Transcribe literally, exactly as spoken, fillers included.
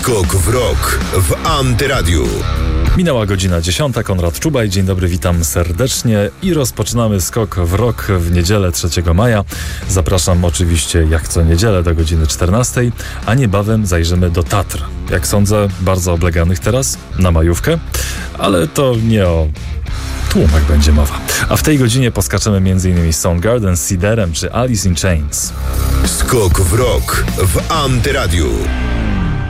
Skok w rok w Antyradiu. Minęła godzina dziesiąta, Konrad Czubaj, dzień dobry, witam serdecznie i rozpoczynamy skok w rok w niedzielę trzeciego maja. Zapraszam oczywiście jak co niedzielę do godziny czternastej, a niebawem zajrzymy do Tatr. Jak sądzę, bardzo obleganych teraz na majówkę, ale to nie o tłumach będzie mowa. A w tej godzinie poskaczemy m.in. Soundgarden, Seederem czy Alice in Chains. Skok w rok w Antyradiu.